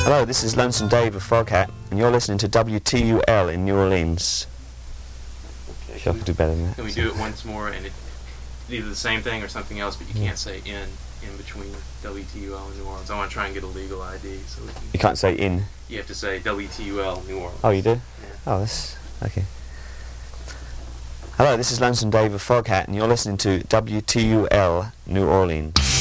Hello, this is Lonesome Dave of Froghat, and you're listening to WTUL in New Orleans. Okay, Sure, I could do better than that. Can we do it once more, and it's either the same thing or something else, but you can't say in between WTUL and New Orleans. I want to try and get a legal ID. So we can, You can't say in. you have to say WTUL New Orleans. Oh, you do? Yeah. Oh, that's... okay. Hello, this is Lonesome Dave of Froghat, and you're listening to WTUL New Orleans.